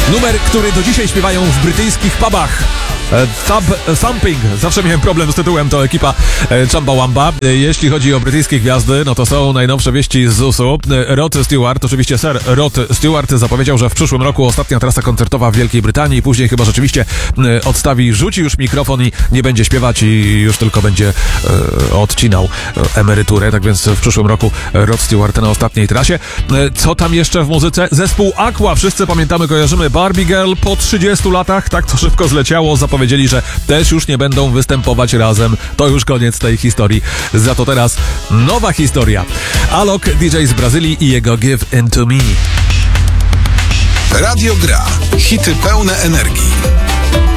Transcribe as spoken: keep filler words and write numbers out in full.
Numer, który do dzisiaj śpiewają w brytyjskich pubach. Thub Thumping. Zawsze miałem problem z tytułem, to ekipa Chumbawamba. Jeśli chodzi o brytyjskie gwiazdy, no to są najnowsze wieści z U S U. Rod Stewart, oczywiście Sir Rod Stewart zapowiedział, że w przyszłym roku ostatnia trasa koncertowa w Wielkiej Brytanii i później chyba rzeczywiście odstawi, rzuci już mikrofon i nie będzie śpiewać i już tylko będzie e, odcinał emeryturę. Tak więc w przyszłym roku Rod Stewart na ostatniej trasie. Co tam jeszcze w muzyce? Zespół Aqua. Wszyscy pamiętamy, kojarzymy Barbie Girl po trzydziestu latach. Tak to szybko zleciało. Zapowiedzieli, że też już nie będą występować razem. To już koniec tej historii. Za to teraz nowa historia. Alok, D J z Brazylii i jego Give In To Me. Radio Gra. Hity pełne energii.